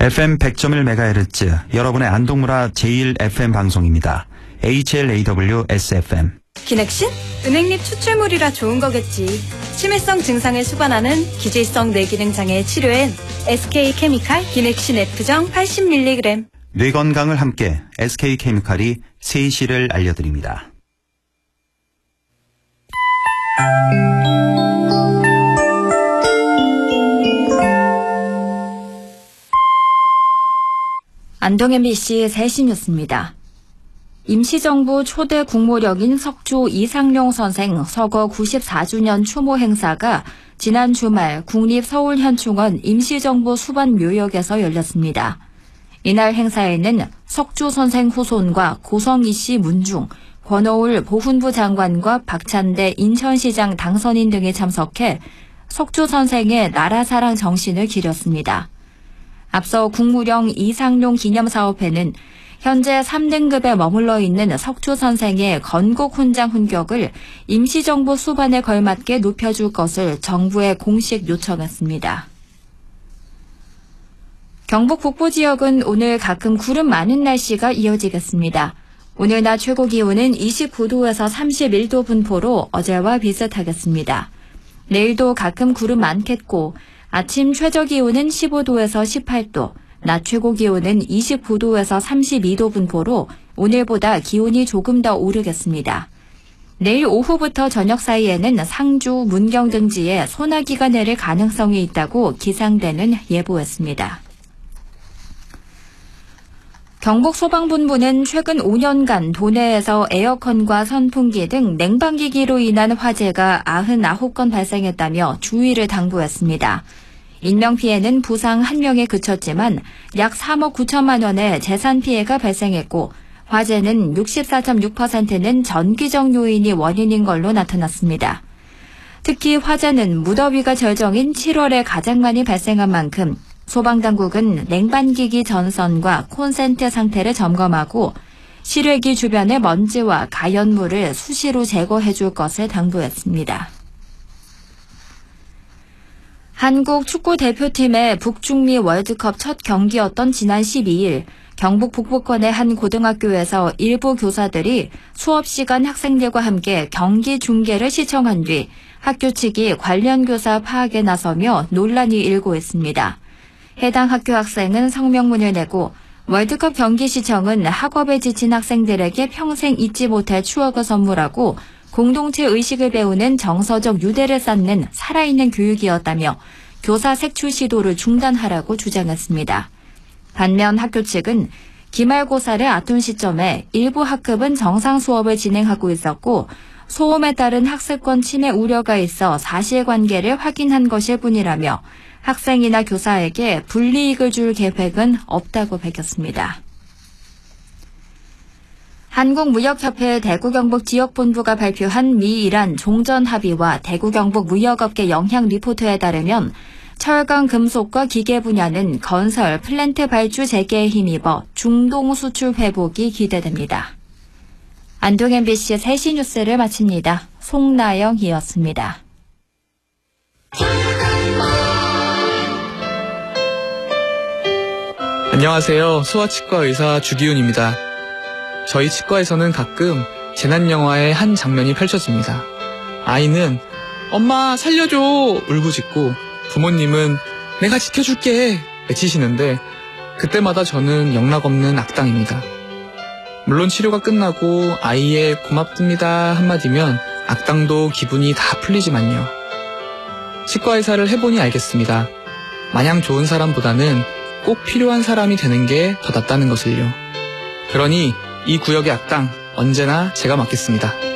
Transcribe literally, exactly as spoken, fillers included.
에프엠 백 점 일 메가헤르츠 여러분의 안동문화 제일 에프엠 방송입니다. 에이치엘에이더블유에스에프엠. 기넥신? 은행잎 추출물이라 좋은 거겠지. 치매성 증상을 수반하는 기질성 뇌기능 장애 치료엔 에스케이케미칼 기넥신 F정 팔십 밀리그램. 뇌 건강을 함께 에스케이케미칼이 세이시를 알려드립니다. 안동 엠비씨 세 시 뉴스입니다. 임시정부 초대 국무령인 석주 이상용 선생 서거 구십사 주년 추모 행사가 지난 주말 국립서울현충원 임시정부 수반묘역에서 열렸습니다. 이날 행사에는 석주 선생 후손과 고성희 씨 문중, 권오울 보훈부 장관과 박찬대 인천시장 당선인 등이 참석해 석주 선생의 나라사랑 정신을 기렸습니다. 앞서 국무령 이상용 기념사업회는 현재 삼 등급에 머물러 있는 석주 선생의 건국 훈장 훈격을 임시정부 수반에 걸맞게 높여줄 것을 정부에 공식 요청했습니다. 경북 북부 지역은 오늘 가끔 구름 많은 날씨가 이어지겠습니다. 오늘 낮 최고 기온은 이십구 도에서 삼십일 도 분포로 어제와 비슷하겠습니다. 내일도 가끔 구름 많겠고 아침 최저 기온은 십오 도에서 십팔 도, 낮 최고 기온은 이십구 도에서 삼십이 도 분포로 오늘보다 기온이 조금 더 오르겠습니다. 내일 오후부터 저녁 사이에는 상주, 문경 등지에 소나기가 내릴 가능성이 있다고 기상대는 예보했습니다. 경북소방본부는 최근 오 년간 도내에서 에어컨과 선풍기 등 냉방기기로 인한 화재가 구십구 건 발생했다며 주의를 당부했습니다. 인명피해는 부상 한 명에 그쳤지만 약 삼억 구천만 원의 재산 피해가 발생했고 화재는 육십사 점 육 퍼센트는 전기적 요인이 원인인 걸로 나타났습니다. 특히 화재는 무더위가 절정인 칠월에 가장 많이 발생한 만큼 소방당국은 냉방기기 전선과 콘센트 상태를 점검하고 실외기 주변의 먼지와 가연물을 수시로 제거해 줄 것을 당부했습니다. 한국 축구 대표팀의 북중미 월드컵 첫 경기였던 지난 십이 일 경북 북부권의 한 고등학교에서 일부 교사들이 수업 시간 학생들과 함께 경기 중계를 시청한 뒤 학교 측이 관련 교사 파악에 나서며 논란이 일고 있습니다. 해당 학교 학생은 성명문을 내고 월드컵 경기 시청은 학업에 지친 학생들에게 평생 잊지 못할 추억을 선물하고 공동체 의식을 배우는 정서적 유대를 쌓는 살아있는 교육이었다며 교사 색출 시도를 중단하라고 주장했습니다. 반면 학교 측은 기말고사를 앞둔 시점에 일부 학급은 정상 수업을 진행하고 있었고 소음에 따른 학습권 침해 우려가 있어 사실관계를 확인한 것일 뿐이라며 학생이나 교사에게 불이익을 줄 계획은 없다고 밝혔습니다. 한국무역협회 대구경북지역본부가 발표한 미이란 종전합의와 대구경북 무역업계 영향 리포트에 따르면 철강, 금속과 기계 분야는 건설, 플랜트 발주 재개에 힘입어 중동 수출 회복이 기대됩니다. 안동 엠비씨 세 시 뉴스를 마칩니다. 송나영이었습니다. 안녕하세요. 소아치과 의사 주기훈입니다. 저희 치과에서는 가끔 재난영화의 한 장면이 펼쳐집니다. 아이는 엄마 살려줘 울부짖고 부모님은 내가 지켜줄게 외치시는데 그때마다 저는 영락없는 악당입니다. 물론 치료가 끝나고 아이의 고맙습니다 한마디면 악당도 기분이 다 풀리지만요. 치과의사를 해보니 알겠습니다. 마냥 좋은 사람보다는 꼭 필요한 사람이 되는 게 더 낫다는 것을요. 그러니 이 구역의 악당 언제나 제가 맡겠습니다.